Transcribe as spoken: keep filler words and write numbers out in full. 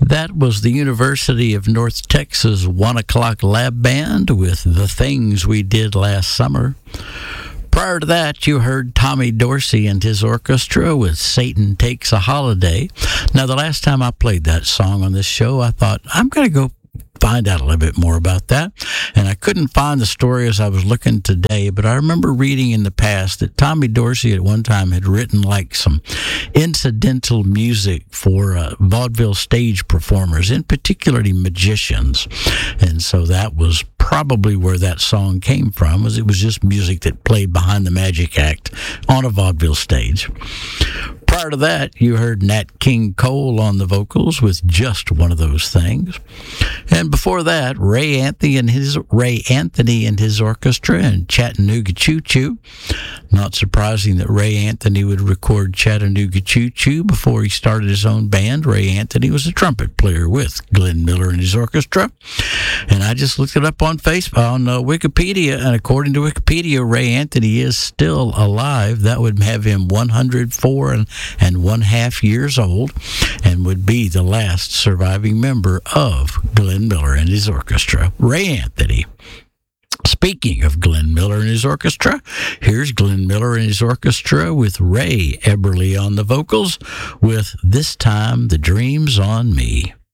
That was the University of North Texas One O'Clock Lab Band with The Things We Did Last Summer. Prior to that, you heard Tommy Dorsey and his orchestra with Satan Takes a Holiday. Now, the last time I played that song on this show, I thought, I'm going to go find out a little bit more about that. And I couldn't find the story as I was looking today, but I remember reading in the past that Tommy Dorsey at one time had written like some incidental music for uh, vaudeville stage performers, in particularly magicians. And so that was probably where that song came from, was it was just music that played behind the magic act on a vaudeville stage. Prior to that, you heard Nat King Cole on the vocals with Just One of Those Things. And before that, Ray Anthony and his Ray Anthony and his orchestra and Chattanooga Choo Choo. Not surprising that Ray Anthony would record Chattanooga Choo Choo before he started his own band. Ray Anthony was a trumpet player with Glenn Miller and his orchestra. And I just looked it up on Facebook, on uh, Wikipedia, and according to Wikipedia, Ray Anthony is still alive. That would have him one hundred four and, and one half years old, and would be the last surviving member of Glenn Miller and his orchestra, Ray Anthony. Speaking of Glenn Miller and his orchestra, here's Glenn Miller and his orchestra with Ray Eberly on the vocals with This Time the Dream's on Me.